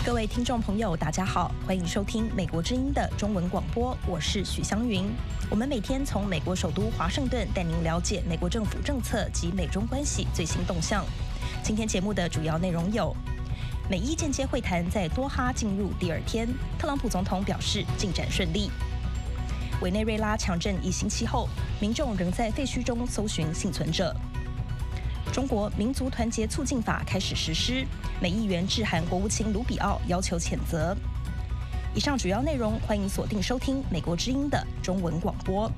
各位听众朋友，大家好，欢迎收听美国之音的中文广播，我是许湘云。我们每天从美国首都华盛顿带您了解美国政府政策及美中关系最新动向。今天节目的主要内容有：美伊间接会谈在多哈进入第2天，特朗普总统表示进展顺利。委内瑞拉强震1星期后，民众仍在废墟中搜寻幸存者。中国民族团结促进法开始实施，美议员致函国务卿卢比奥要求谴责。以上主要内容，欢迎锁定收听美国之音的中文广播。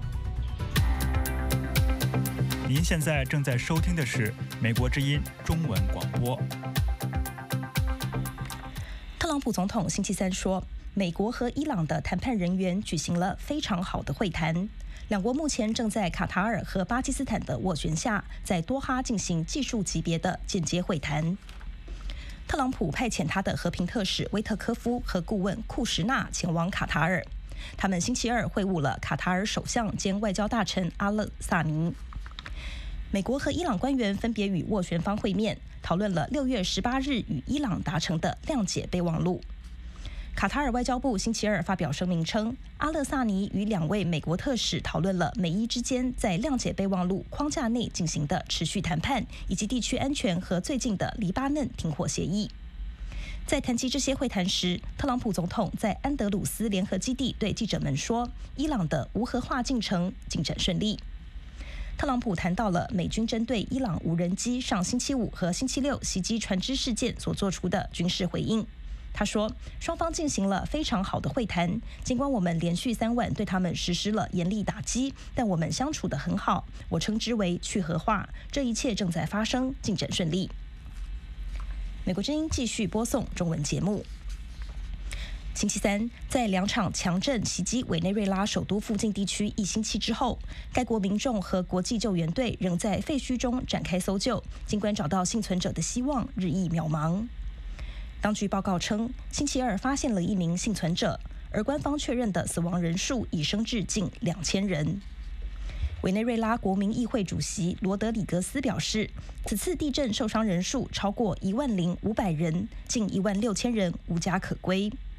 您现在正在收听的是美国之音中文广播。 特朗普总统星期三说，美国和伊朗的谈判人员举行了非常好的会谈。两国目前正在卡塔尔和巴基斯坦的斡旋下，在多哈进行技术级别的间接会谈。特朗普派遣他的和平特使威特科夫和顾问库什纳前往卡塔尔，他们星期二会晤了卡塔尔首相兼外交大臣阿勒萨尼。美国和伊朗官员分别与斡旋方会面，讨论了6月18日与伊朗达成的谅解备忘录。卡塔尔外交部星期二发表声明称，阿勒萨尼与2位美国特使讨论了美伊之间在谅解备忘录框架内进行的持续谈判，以及地区安全和最近的黎巴嫩停火协议。在谈及这些会谈时，特朗普总统在安德鲁斯联合基地对记者们说，伊朗的无核化进程进展顺利。特朗普谈到了美军针对伊朗无人机上星期5和星期6袭击船只事件所做出的军事回应。他说，双方进行了非常好的会谈，尽管我们连续3晚对他们实施了严厉打击，但我们相处得很好，我称之为去核化，这一切正在发生，进展顺利。美国之音继续播送中文节目。星期三，在2场强震袭击委内瑞拉首都附近地区1星期之后，该国民众和国际救援队仍在废墟中展开搜救，尽管找到幸存者的希望日益渺茫。当局报告称，星期二发现了1名幸存者，而官方确认的死亡人数已升至近2000人。委内瑞拉国民议会主席罗德里格斯表示，此次地震受伤人数超过10500人，近16000人无家可归。